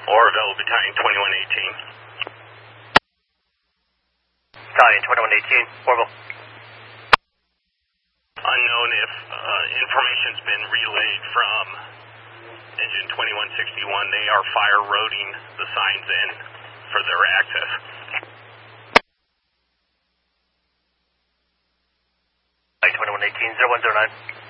Oroville, Battalion 2118. Battalion 2118, Oroville. Unknown if information's been relayed from engine 2161. They are fire roading the signs in for their access. Battalion 2118, 0109.